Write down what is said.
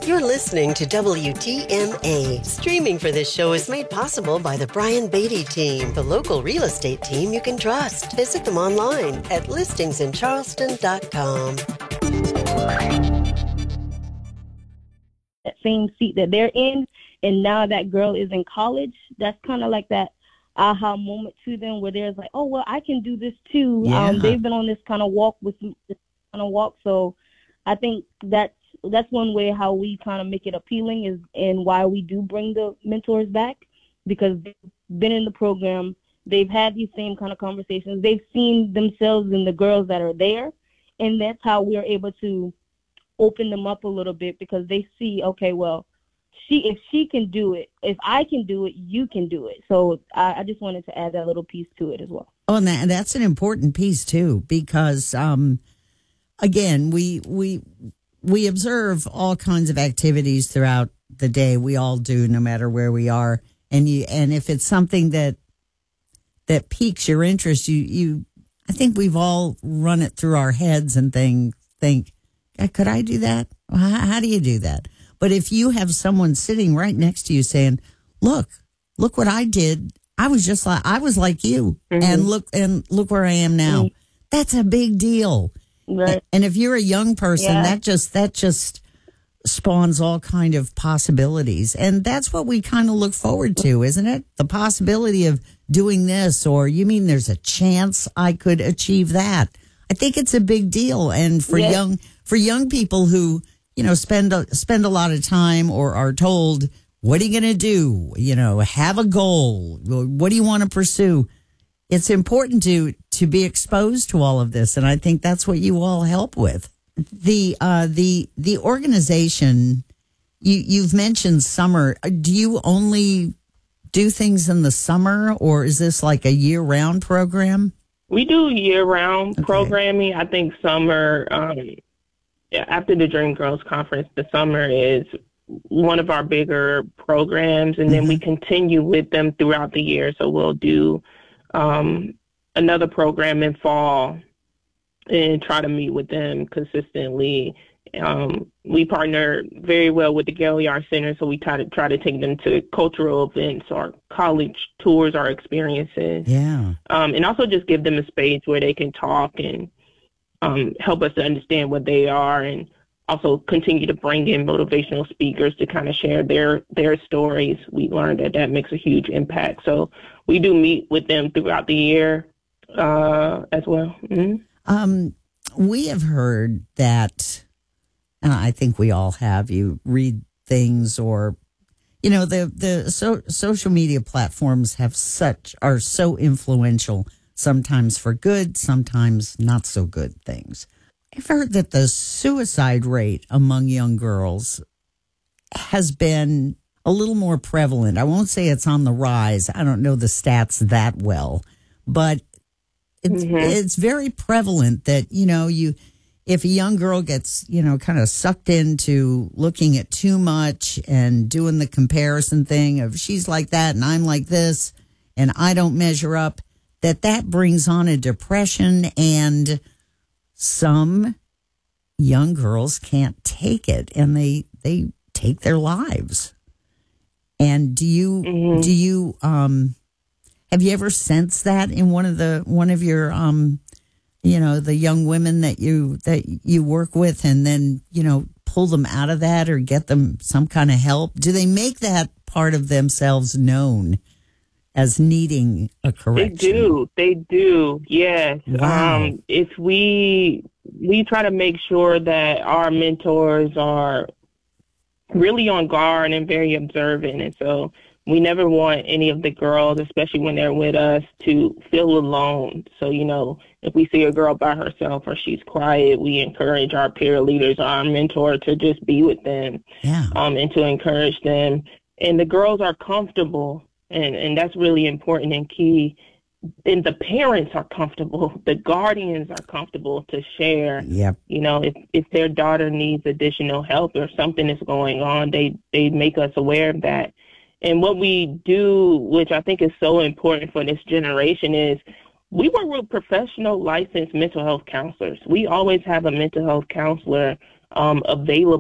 You're listening to WTMA. Streaming for this show is made possible by the Brian Beatty team, the local real estate team you can trust. Visit them online at listingsincharleston.com. That same seat that they're in, and now that girl is in college, that's kind of like that aha moment to them where there's like, oh, well, I can do this too. Yeah. They've been on this kind of walk so I think that's one way how we kind of make it appealing is and why we do bring the mentors back, because they've been in the program, they've had these same kind of conversations, they've seen themselves in the girls that are there, and that's how we're able to open them up a little bit, because they see, okay, well, if she can do it, if I can do it, you can do it. So I just wanted to add that little piece to it as well. Oh, and that's an important piece too, because again, we observe all kinds of activities throughout the day. We all do, no matter where we are. And if it's something that piques your interest, I think we've all run it through our heads and think, could I do that? How do you do that? But if you have someone sitting right next to you saying, look what I did. I was like you, mm-hmm. and look where I am now. Mm-hmm. That's a big deal. Right. And if you're a young person, that just spawns all kind of possibilities. And that's what we kind of look forward to, isn't it? The possibility of doing this, or you mean there's a chance I could achieve that. I think it's a big deal. And for young people who, spend a lot of time or are told, what are you going to do? Have a goal. What do you want to pursue? It's important to be exposed to all of this. And I think that's what you all help with. The organization, you've mentioned summer. Do you only do things in the summer, or is this like a year-round program? We do year-round programming. I think summer, after the Dream Girls Conference, the summer is one of our bigger programs, and then we continue with them throughout the year. So we'll do another program in fall and try to meet with them consistently. We partner very well with the Gaillard Center, so we try to take them to cultural events or college tours or experiences. Yeah. And also just give them a space where they can talk and help us to understand what they are, and also continue to bring in motivational speakers to kind of share their stories. We learned that makes a huge impact. So we do meet with them throughout the year as well. Mm-hmm. We have heard that, and I think we all have, you read things or, the social media platforms are so influential, sometimes for good, sometimes not so good things. I've heard that the suicide rate among young girls has been a little more prevalent. I won't say it's on the rise. I don't know the stats that well, but it's very prevalent that, if a young girl gets, kind of sucked into looking at too much and doing the comparison thing of she's like that and I'm like this and I don't measure up, that brings on a depression, and some young girls can't take it and they take their lives. And do you have you ever sensed that in one of your the young women that you work with, and then pull them out of that or get them some kind of help? Do they make that part of themselves known as needing a correction? They do. Yes. Wow. If we try to make sure that our mentors are really on guard and very observant. And so we never want any of the girls, especially when they're with us, to feel alone. So, if we see a girl by herself or she's quiet, we encourage our peer leaders, our mentor, to just be with them, and to encourage them. And the girls are comfortable. And that's really important and key. And the parents are comfortable. The guardians are comfortable to share. Yep. If their daughter needs additional help or something is going on, they make us aware of that. And what we do, which I think is so important for this generation, is we work with professional licensed mental health counselors. We always have a mental health counselor available